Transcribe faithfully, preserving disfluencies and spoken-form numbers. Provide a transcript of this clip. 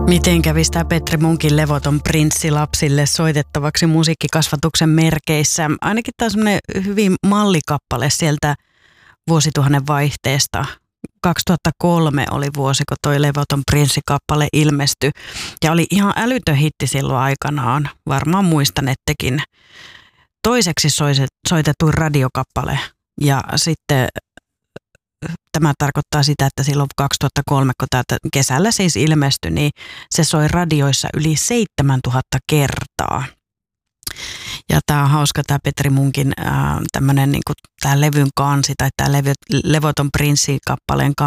Miten kävisi tämä Petri Munkin Levoton prinssi lapsille soitettavaksi musiikkikasvatuksen merkeissä? Ainakin tämä on semmoinen hyvin mallikappale sieltä vuosituhannen vaihteesta. kaksituhattakolme oli vuosi, kun toi Levoton prinssi-kappale ilmestyi. Ja oli ihan älytön hitti silloin aikanaan. Varmaan muistanettekin. Toiseksi soitetuin radiokappale. Ja sitten tämä tarkoittaa sitä, että silloin kaksituhattakolme, kun tämä kesällä siis ilmestyi, niin se soi radioissa yli seitsemäntuhatta kertaa. Ja tämä on hauska, tämä Petri Munkin tämmöinen niin kuin tämä levyn kansi tai tämä levy, Levoton prinssi-kappaleen